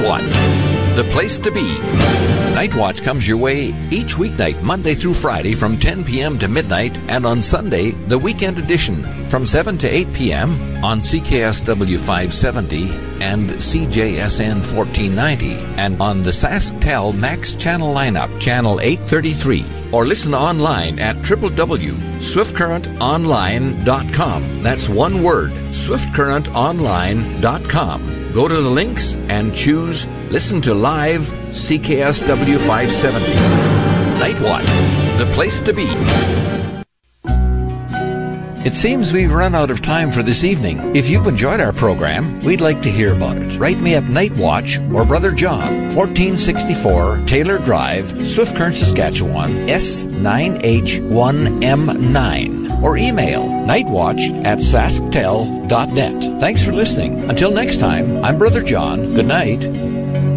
Watch, the place to be. Night Watch comes your way each weeknight, Monday through Friday from 10 p.m. to midnight, and on Sunday, the weekend edition from 7 to 8 p.m. on CKSW 570 and CJSN 1490, and on the SaskTel Max channel lineup, channel 833, or listen online at www.swiftcurrentonline.com. That's one word, swiftcurrentonline.com. Go to the links and choose Listen to Live CKSW 570. Night Watch, the place to be. It seems we've run out of time for this evening. If you've enjoyed our program, we'd like to hear about it. Write me at Night Watch or Brother John, 1464 Taylor Drive, Swift Current, Saskatchewan, S9H1M9. Or email nightwatch@sasktel.net. Thanks for listening. Until next time, I'm Brother John. Good night.